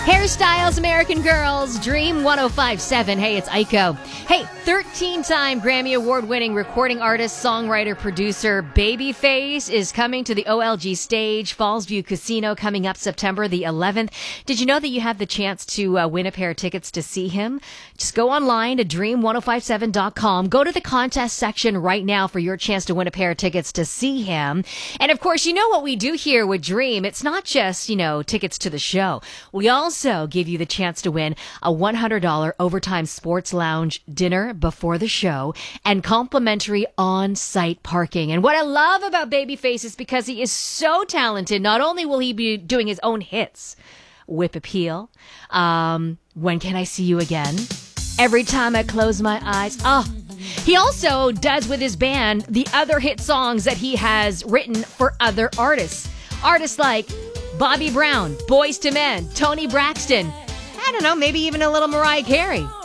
Hairstyles, American Girls, Dream 1057. Hey, it's Aiko. Hey, 13-time Grammy Award-winning recording artist, songwriter, producer Babyface is coming to the OLG stage, Fallsview Casino, coming up September the 11th. Did you know that you have the chance to win a pair of tickets to see him? Just go online to dream1057.com. Go to the contest section right now for your chance to win a pair of tickets to see him. And of course, you know what we do here with Dream. It's not just, tickets to the show. We also give you the chance to win a $100 Overtime Sports Lounge dinner before the show and complimentary on-site parking. And what I love about Babyface is because he is so talented. Not only will he be doing his own hits, Whip Appeal, When Can I See You Again, Every Time I Close My Eyes. He also does with his band the other hit songs that he has written for other artists. Artists like Bobby Brown, Boyz II Men, Toni Braxton, I don't know, maybe even a little Mariah Carey.